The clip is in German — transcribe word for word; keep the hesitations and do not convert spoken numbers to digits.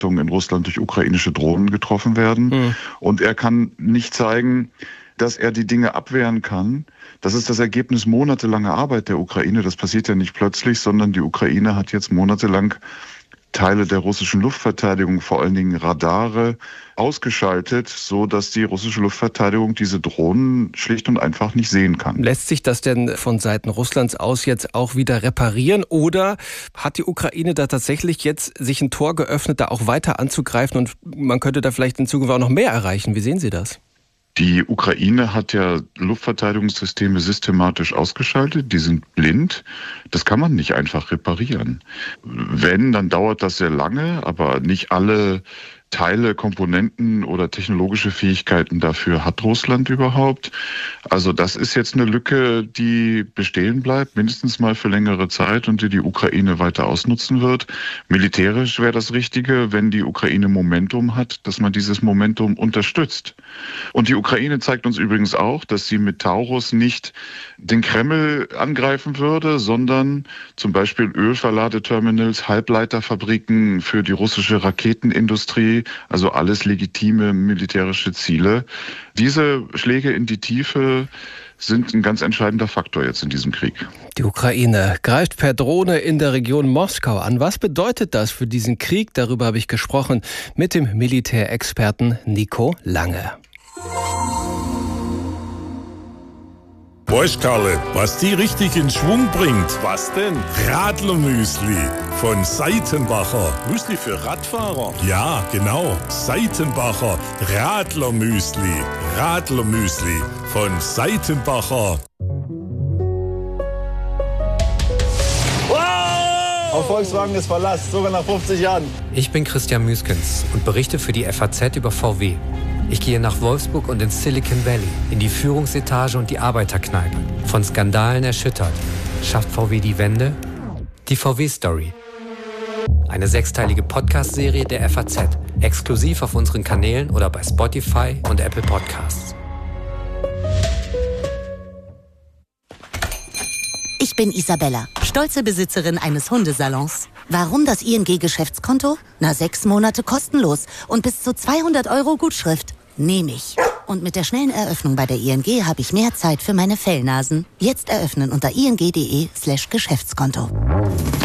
in Russland durch ukrainische Drohnen getroffen werden. Mhm. Und er kann nicht zeigen, dass er die Dinge abwehren kann. Das ist das Ergebnis monatelanger Arbeit der Ukraine. Das passiert ja nicht plötzlich, sondern die Ukraine hat jetzt monatelang Teile der russischen Luftverteidigung, vor allen Dingen Radare, ausgeschaltet, so dass die russische Luftverteidigung diese Drohnen schlicht und einfach nicht sehen kann. Lässt sich das denn von Seiten Russlands aus jetzt auch wieder reparieren? Oder hat die Ukraine da tatsächlich jetzt sich ein Tor geöffnet, da auch weiter anzugreifen und man könnte da vielleicht in Zukunft auch noch mehr erreichen? Wie sehen Sie das? Die Ukraine hat ja Luftverteidigungssysteme systematisch ausgeschaltet. Die sind blind. Das kann man nicht einfach reparieren. Wenn, dann dauert das sehr lange, aber nicht alle Teile, Komponenten oder technologische Fähigkeiten dafür hat Russland überhaupt. Also das ist jetzt eine Lücke, die bestehen bleibt, mindestens mal für längere Zeit und die die Ukraine weiter ausnutzen wird. Militärisch wäre das Richtige, wenn die Ukraine Momentum hat, dass man dieses Momentum unterstützt. Und die Ukraine zeigt uns übrigens auch, dass sie mit Taurus nicht den Kreml angreifen würde, sondern zum Beispiel Ölverladeterminals, Halbleiterfabriken für die russische Raketenindustrie, also alles legitime militärische Ziele. Diese Schläge in die Tiefe sind ein ganz entscheidender Faktor jetzt in diesem Krieg. Die Ukraine greift per Drohne in der Region Moskau an. Was bedeutet das für diesen Krieg? Darüber habe ich gesprochen mit dem Militärexperten Nico Lange. Weißt Karle, was die richtig in Schwung bringt? Was denn? Radlermüsli von Seitenbacher. Müsli für Radfahrer? Ja, genau. Seitenbacher Radlermüsli. Radlermüsli von Seitenbacher. Auf Volkswagen ist Verlass, sogar nach fünfzig Jahren. Ich bin Christian Müskens und berichte für die F A Z über V W. Ich gehe nach Wolfsburg und ins Silicon Valley, in die Führungsetage und die Arbeiterkneipe. Von Skandalen erschüttert. Schafft V W die Wende? Die V W-Story. Eine sechsteilige Podcast-Serie der F A Z. Exklusiv auf unseren Kanälen oder bei Spotify und Apple Podcasts. Ich bin Isabella, stolze Besitzerin eines Hundesalons. Warum das I N G-Geschäftskonto? Na, sechs Monate kostenlos und bis zu zweihundert Euro Gutschrift. Nehme ich. Und mit der schnellen Eröffnung bei der I N G habe ich mehr Zeit für meine Fellnasen. Jetzt eröffnen unter ing.de slash Geschäftskonto.